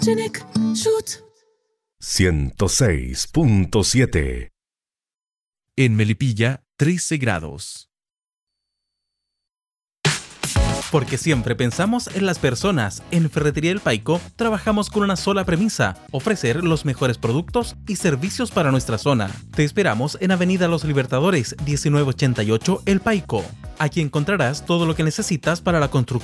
Genek Shoot 106.7. En Melipilla, 13 grados. Porque siempre pensamos en las personas, en Ferretería El Paico trabajamos con una sola premisa: ofrecer los mejores productos y servicios para nuestra zona. Te esperamos en Avenida Los Libertadores, 1988 El Paico. Aquí encontrarás todo lo que necesitas para la construcción